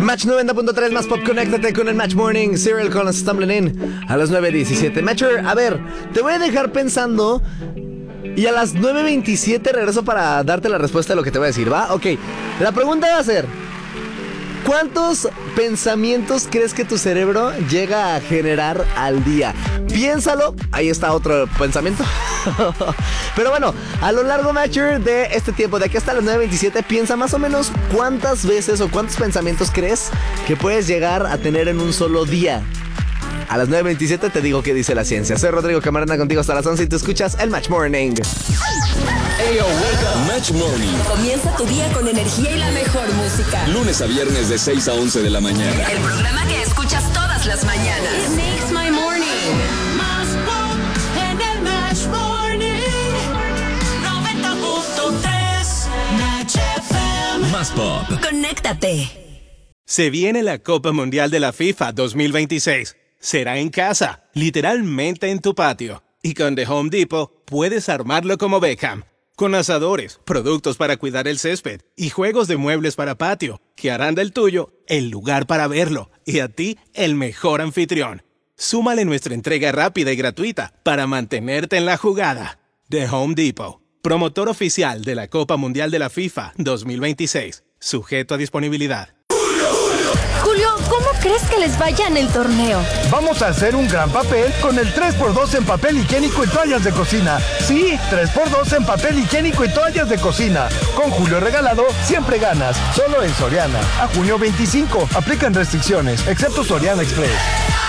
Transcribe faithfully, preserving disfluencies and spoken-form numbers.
Match noventa punto tres más pop, conéctate con el Match Morning. Serial con los Stumbling In a las nueve diecisiete. Matcher, a ver, te voy a dejar pensando y a las nueve veintisiete regreso para darte la respuesta de lo que te voy a decir, ¿va? Ok, la pregunta va a ser: ¿cuántos pensamientos crees que tu cerebro llega a generar al día? Piénsalo, ahí está otro pensamiento. Pero bueno, a lo largo, Matcher, de este tiempo, de aquí hasta las nueve veintisiete, piensa más o menos cuántas veces o cuántos pensamientos crees que puedes llegar a tener en un solo día. A las nueve veintisiete te digo qué dice la ciencia. Soy Rodrigo Camarena, contigo hasta las once y tú escuchas el Match Morning. Ayo, wake up. Match Morning. Comienza tu día con energía y la mejor música. Lunes a viernes de seis a once de la mañana. El programa que escuchas todas las mañanas. It makes my morning. Más pop en el Match Morning. noventa punto tres Match F M. Más pop. Conéctate. Se viene la Copa Mundial de la FIFA dos mil veintiséis. Será en casa, literalmente en tu patio. Y con The Home Depot puedes armarlo como Beckham. Con asadores, productos para cuidar el césped y juegos de muebles para patio, que harán del tuyo el lugar para verlo y a ti el mejor anfitrión. Súmale nuestra entrega rápida y gratuita para mantenerte en la jugada. The Home Depot, promotor oficial de la Copa Mundial de la FIFA dos mil veintiséis. Sujeto a disponibilidad. Julio, ¿cómo crees que les vaya en el torneo? Vamos a hacer un gran papel con el tres por dos en papel higiénico y toallas de cocina. Sí, tres por dos en papel higiénico y toallas de cocina. Con Julio regalado, siempre ganas. Solo en Soriana. A junio veinticinco. Aplican restricciones, excepto Soriana Express.